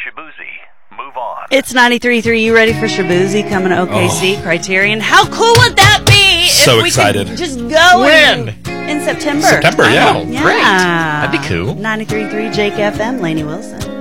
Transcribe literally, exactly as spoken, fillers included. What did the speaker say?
Shabuzi. Move on. It's ninety-three point three. You ready for Shabuzi coming to O K C? Oh. Criterion. How cool would that be? So if we excited. Could just go when? In, in September. September, yeah. Oh, yeah. Great. That'd be cool. ninety-three point three Jake F M, Lainey Wilson.